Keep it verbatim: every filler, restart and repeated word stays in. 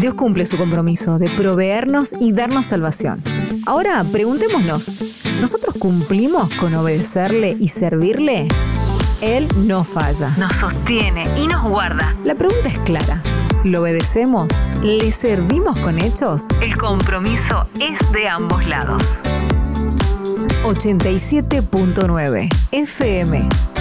Dios cumple su compromiso de proveernos y darnos salvación. Ahora preguntémonos, ¿nosotros cumplimos con obedecerle y servirle? Él no falla. Nos sostiene y nos guarda. La pregunta es clara. ¿Lo obedecemos? ¿Le servimos con hechos? El compromiso es de ambos lados. ochenta y siete punto nueve F M